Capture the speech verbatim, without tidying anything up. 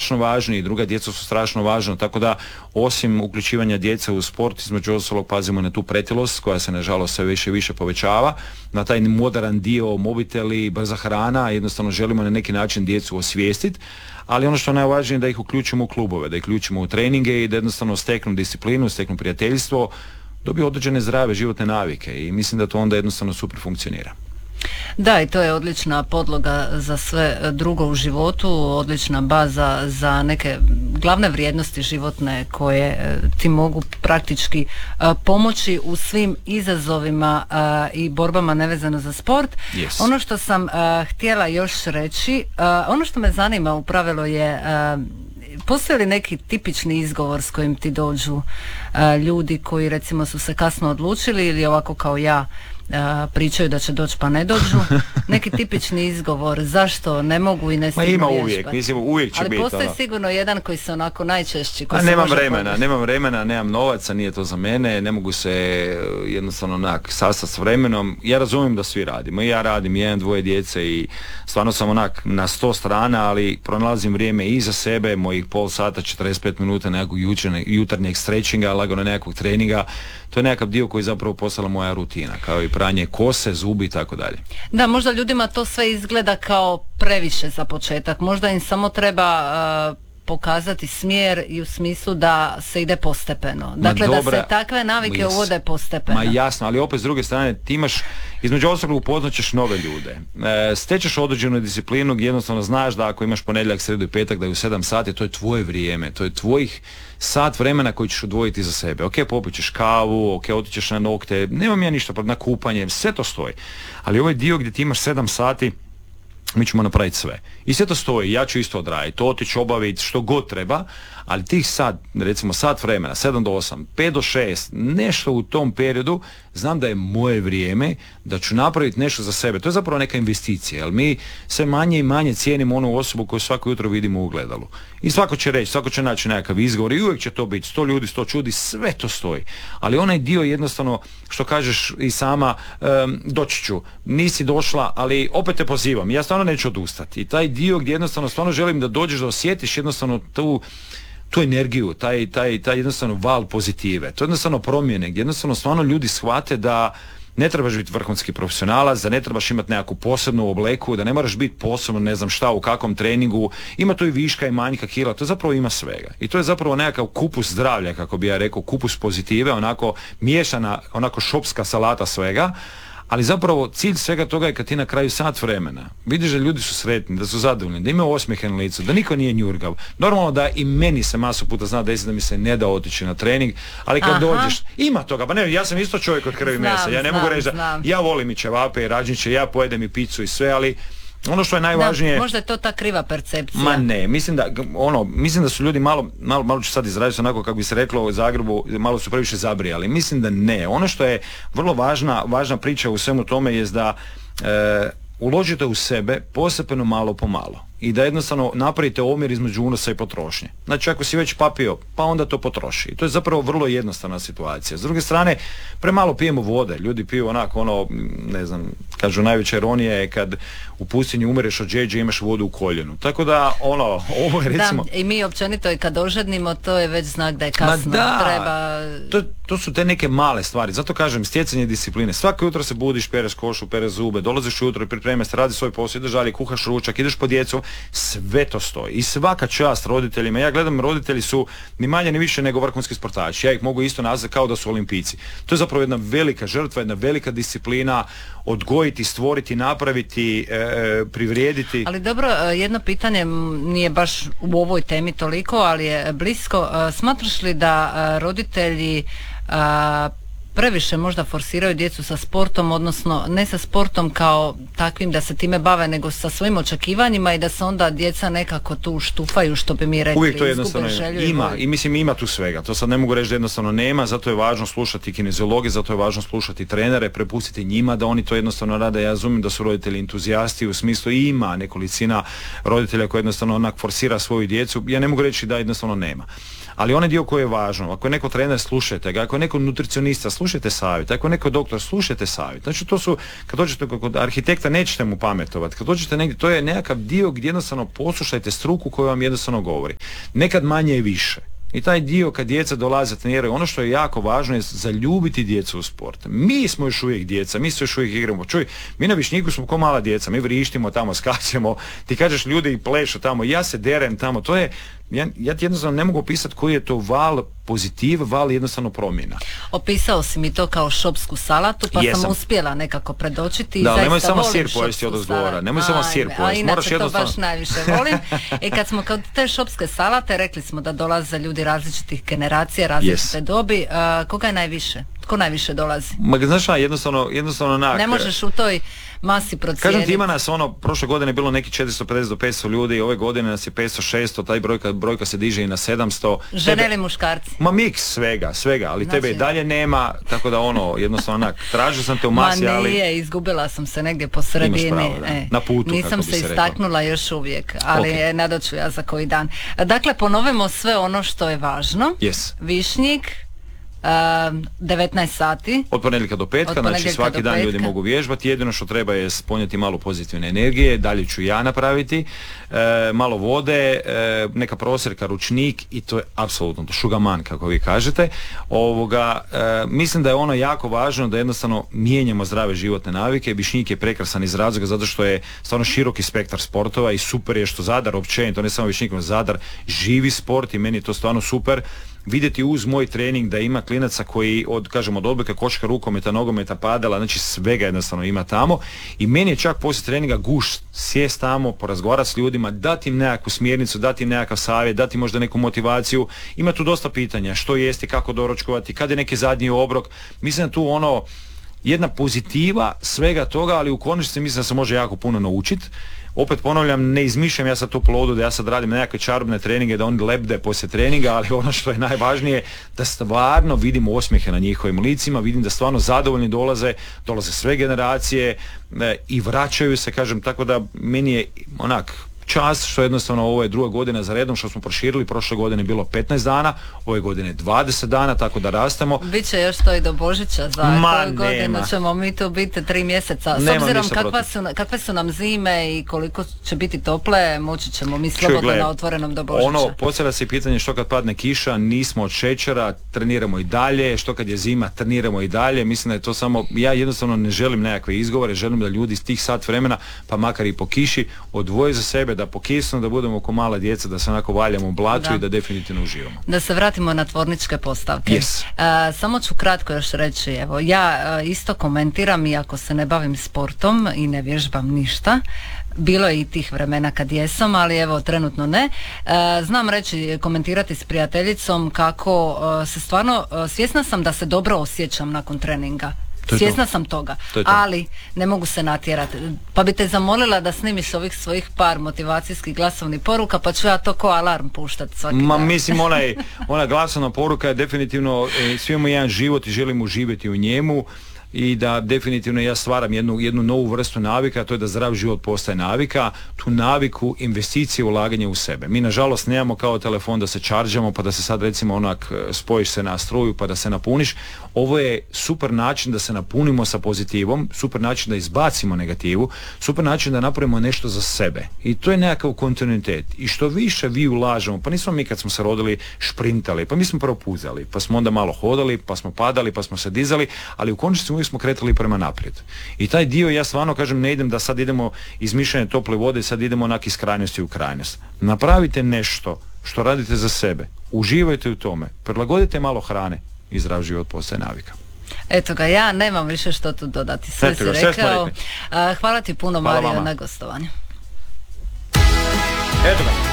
strašno važni i druga djeca su strašno važna, tako da osim uključivanja djece u sport, između ostalog pazimo na tu pretilost koja se nažalost sve više i više povećava, na taj moderan dio mobiteli, brza hrana, jednostavno želimo na neki način djecu osvijestiti, ali ono što je najvažnije da ih uključimo u klubove, da ih uključimo u treninge i da jednostavno steknu disciplinu, steknu prijateljstvo, dobiju određene zdrave životne navike i mislim da to onda jednostavno super funkcionira. Da, i to je odlična podloga za sve drugo u životu, odlična baza za neke glavne vrijednosti životne koje ti mogu praktički pomoći u svim izazovima i borbama nevezano za sport. Yes. Ono što sam htjela još reći, ono što me zanima u pravilu je, postoji li neki tipični izgovor s kojim ti dođu uh, ljudi koji recimo su se kasno odlučili ili ovako kao ja uh, pričaju da će doći pa ne dođu, neki tipični izgovor zašto ne mogu i ne stignu vježbati? Ma ima uvijek, mislim uvijek će ali biti. Ali postoji ono. sigurno jedan koji se onako najčešći. Koji A se nemam može vremena, podnijeti. nemam vremena, nemam novaca, nije to za mene, ne mogu se jednostavno onak sastati s vremenom. Ja razumijem da svi radimo, i ja radim, jedan, dvoje djece i stvarno sam onak na sto strana, ali pronalazim vrijeme i za sebe, mojih pol sata, četrdeset pet minuta nekog jutarnjeg stretchinga, lagano nekakvog treninga. To je nekakav dio koji zapravo postala moja rutina, kao i pranje kose, zubi i tako dalje. Da, možda ljudima to sve izgleda kao previše za početak. Možda im samo treba uh, pokazati smjer i u smislu da se ide postepeno. Dakle, dobra, da se takve navike jes, uvode postepeno. Ma jasno, ali opet s druge strane ti imaš, između ostalog upoznat ćeš nove ljude. E, stečeš određenu disciplinu gdje jednostavno znaš da ako imaš ponedjeljak, srijedu i petak da je u sedam sati, to je tvoje vrijeme, to je tvojih sat vremena koji ćeš odvojiti za sebe. Ok, popit ćeš kavu, ok, otićeš na nokte, nemam ja ništa na kupanje, sve to stoji. Ali ovaj dio gdje ti imaš sedam sati, mi ćemo napraviti sve. I sve to stoji, ja ću isto odraditi, otići, obaviti, što god treba, ali tih sat, recimo sat vremena, sedam do osam, pet do šest, nešto u tom periodu, znam da je moje vrijeme, da ću napraviti nešto za sebe. To je zapravo neka investicija, jer mi sve manje i manje cijenimo onu osobu koju svako jutro vidimo u ogledalu. I svako će reći, svako će naći nekakav izgovor i uvijek će to biti, sto ljudi, sto čudi, sve to stoji. Ali onaj dio jednostavno, što kažeš i sama, um, doći ću, nisi došla, ali opet te pozivam, ja stvarno neću odustati. I taj dio gdje jednostavno stvarno želim da dođeš, da osjetiš jednostavno tu tu energiju, taj, taj, taj jednostavno val pozitive, to jednostavno promjene, gdje jednostavno stvarno ljudi shvate da ne trebaš biti vrhunski profesionalac, da ne trebaš imati nekakvu posebnu obleku, da ne moraš biti posebno ne znam šta u kakvom treningu, ima to i viška i manjka kila, to zapravo ima svega. I to je zapravo nekakav kupus zdravlja, kako bi ja rekao, kupus pozitive, onako miješana, onako šopska salata svega. Ali zapravo cilj svega toga je kad ti na kraju sat vremena vidiš da ljudi su sretni, da su zadovoljni, da imaju osmijehe na licu, da niko nije njurgav. Normalno da i meni se masu puta zna desiti da mi se ne da otići na trening, ali kad Aha. dođeš, ima toga, pa ne, ja sam isto čovjek od krvi znam, mesa, ja ne znam, mogu reći da znam. ja volim i ćevape i ražnjiće, ja pojedem i picu i sve, ali ono što je najvažnije... Da, možda je to ta kriva percepcija. Ma ne, mislim da, ono, mislim da su ljudi malo, malo, malo ću sad izraziti onako kako bi se reklo u Zagrebu, malo su previše zabrijali. Mislim da ne. Ono što je vrlo važna, važna priča u svemu tome je da e, uložite u sebe postepeno malo po malo. I da jednostavno napravite omjer između unosa i potrošnje. Znači ako si već papio, pa onda to potroši. I to je zapravo vrlo jednostavna situacija. S druge strane, premalo pijemo vode. Ljudi piju onako ono, ne znam, kažu najveća ironija je kad u pustinji umireš od žeđe i imaš vodu u koljenu. Tako da ono, ovo je recimo... Da, i mi općenito i kad ožednimo, to je već znak da je kasno. Da, treba... to, to su te neke male stvari. Zato kažem, stjecanje discipline. Svako jutro se budiš, pereš košu, pereš zube, dolaziš jutro i pripremaš se, radi svoj posao, ideš žali, kuhaš ručak, ideš po djecu, sve to stoji. I svaka čast roditeljima. Ja gledam, roditelji su ni manje ni više nego vrhunski sportaši. Ja ih mogu isto nazvati kao da su olimpijci. To je zapravo jedna velika žrtva, jedna velika disciplina, odgojiti, stvoriti, napraviti, e, privrijediti. Ali dobro, jedno pitanje nije baš u ovoj temi toliko, ali je blisko. Smatraš li da roditelji a, previše možda forsiraju djecu sa sportom, odnosno ne sa sportom kao takvim da se time bave, nego sa svojim očekivanjima i da se onda djeca nekako tu štufaju, što bi mi rekli. Uvijek to jednostavno ima i, i mislim ima tu svega. To sad ne mogu reći da jednostavno nema, zato je važno slušati kineziologe, zato je važno slušati trenere, prepustiti njima da oni to jednostavno rade. Ja razumijem da su roditelji entuzijasti u smislu ima nekolicina roditelja koji jednostavno onak forsira svoju djecu. Ja ne mogu reći da jednostavno nema. Ali onaj dio koji je važno, ako je neko trener, slušajte ga, ako je neko nutricionista, slušajte slušajte savjet. Ako neko doktor, slušajte savjet. Znači to su, kad dođete kod arhitekta, nećete mu pametovati. Kad dođete negdje, to je nekakav dio gdje jednostavno poslušajte struku koju vam jednostavno govori. Nekad manje je više. I taj dio kad djeca dolaze treniraju, ono što je jako važno je zaljubiti djecu u sport. Mi smo još uvijek djeca, mi se još uvijek igramo. Čuj, mi na Višnjiku smo ko mala djeca, mi vrištimo tamo, skačemo, ti kažeš ljudi i plešu tamo, ja se derem tamo, to je, ja, ja ti jednostavno ne mogu opisati koji je to val pozitiv, val jednostavno promjena. Opisao si mi to kao šopsku salatu, pa Jesam. sam uspjela nekako predočiti. Da, i nemoj zaista samo volim sir pojesti od ozgora, nemoj samo sir pojesti. A inače moraš to jednostavno... baš najviše volim. E kad smo kod te šopske salate, rekli smo da dolaze ljudi različitih generacija, različite yes. dobi. A, koga je najviše? Tko najviše dolazi? Ma, znaš šta, jednostavno, jednostavno onak... Ne možeš u toj masi procijeniti. Kažem ti, ima nas ono, prošle godine je bilo neki četiristo pedeset do petsto ljudi, ove godine nas je petsto šesto, taj brojka, brojka se diže i na sedamsto. Žene tebe, ili muškarci? Ma miks svega, svega, ali znači, tebe i dalje nema, tako da ono, jednostavno onak, tražio sam te u masi, Ma ali... nije, izgubila sam se negdje po sredini. Pravo, e, na putu, nisam se, se istaknula još uvijek, ali okay. nadoću ja za koji dan. Dakle, ponovimo sve ono što je važno. Yes. Višnjik, Uh, devetnaest sati od ponedjeljka do petka, znači svaki dan ljudi mogu vježbati, jedino što treba je ponijeti malo pozitivne energije, dalje ću ja napraviti, e, malo vode, e, neka prosjerka, ručnik i to je apsolutno to, šugaman kako vi kažete. Ovoga, e, mislim da je ono jako važno da jednostavno mijenjamo zdrave životne navike. Višnjik je prekrasan iz razloga zato što je stvarno široki spektar sportova i super je što Zadar općenito, ne samo Višnjik, Zadar živi sport i meni je to stvarno super. Vidjeti uz moj trening da ima klinaca koji od, kažem, od odbojka, koška, rukometa, nogometa, padala, znači svega jednostavno ima tamo i meni je čak poslije treninga guš sjest tamo, porazgovarati s ljudima, dati im nekakvu smjernicu, dati im nekakav savjet, dati im možda neku motivaciju. Ima tu dosta pitanja, što jesti, kako doručkovati, kad je neki zadnji obrok. Mislim da tu ono, jedna pozitiva svega toga, ali u konačnici mislim da se može jako puno naučiti. Opet ponavljam, ne izmišljam ja sad tu plodu da ja sad radim nekakve čarobne treninge, da oni lebde poslije treninga, ali ono što je najvažnije da stvarno vidim osmijehe na njihovim licima, vidim da stvarno zadovoljni dolaze, dolaze sve generacije e, i vraćaju se, kažem, tako da meni je onak čast što jednostavno ovo je druga godina za redom što smo proširili, prošle godine je bilo petnaest dana, ove godine dvadeset dana, tako da rastemo. Biće još to i do Božića, za koju godinu ćemo mi tu biti tri mjeseca. S nema obzirom kakva su, kakve su nam zime i koliko će biti tople, moći ćemo mi slobodno na otvorenom do Božića. Ono, postavlja se pitanje što kad padne kiša, nismo od šećera, treniramo i dalje, što kad je zima, treniramo i dalje, mislim da je to samo, ja jednostavno ne želim nekakve izgovore, želim da ljudi iz tih sat vremena, pa makar i po kiši, odvoje za sebe, da pokisnu, da budemo ko mala djeca, da se onako valjamo u blatu da. I da definitivno uživamo. Da se vratimo na tvorničke postavke. Yes. Uh, samo ću kratko još reći, evo, ja uh, isto komentiram, iako se ne bavim sportom i ne vježbam ništa, bilo je i tih vremena kad jesam, ali evo trenutno ne. E, znam reći, komentirati s prijateljicom kako e, se stvarno, e, svjesna sam da se dobro osjećam nakon treninga. To svjesna to. sam toga, to to. ali ne mogu se natjerati. Pa bi te zamolila da snimiš ovih svojih par motivacijskih glasovnih poruka, pa ću ja to ko alarm puštati svaki Ma dan. mislim, onaj, ona glasovna poruka je definitivno, e, svi imamo jedan život i želimo živjeti u njemu. I da definitivno ja stvaram jednu, jednu novu vrstu navika, a to je da zdrav život postaje navika, tu naviku investicije, ulaganje u sebe. Mi nažalost nemamo kao telefon da se čaržamo pa da se sad recimo onak spojiš se na struju pa da se napuniš. Ovo je super način da se napunimo sa pozitivom, super način da izbacimo negativu, super način da napravimo nešto za sebe. I to je nekakav kontinuitet. I što više vi ulažemo, pa nismo mi kad smo se rodili šprintali, pa mi smo prvo puzali, pa smo onda malo hodali, pa smo padali, pa smo se dizali, ali u konačnici uvijek smo kretali prema naprijed. I taj dio, ja stvarno kažem, ne idem da sad idemo iz mišljenja tople vode i sad idemo onak iz krajnosti u krajnost. Napravite nešto što radite za sebe, uživajte u tome, prilagodite malo hrane i zdrav život postaje navika. Eto ga, ja nemam više što tu dodati, sve si rekao. Hvala ti puno, Mario, na gostovanju. Eto ga.